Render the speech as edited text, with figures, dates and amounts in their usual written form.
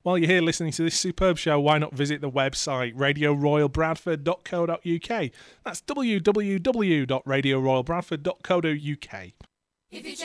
While you're here listening to this superb show, why not visit the website radioroyalbradford.co.uk. That's www.radioroyalbradford.co.uk. If you